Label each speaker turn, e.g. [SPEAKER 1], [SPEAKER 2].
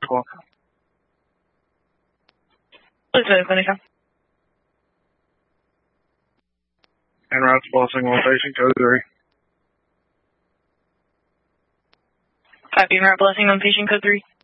[SPEAKER 1] o'clock.
[SPEAKER 2] Lieutenant Clinic.
[SPEAKER 1] En route to Blessing on patient code 3.
[SPEAKER 2] Copy, en route Blessing on patient code 3.